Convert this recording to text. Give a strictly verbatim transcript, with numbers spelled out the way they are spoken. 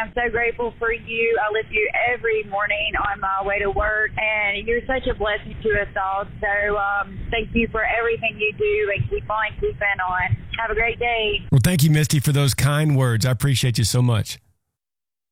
I'm so grateful for you. I listen to you every morning on my way to work, and you're such a blessing to us all. So um, thank you for everything you do, and keep on keeping on. Have a great day. Well, thank you, Misty, for those kind words. I appreciate you so much.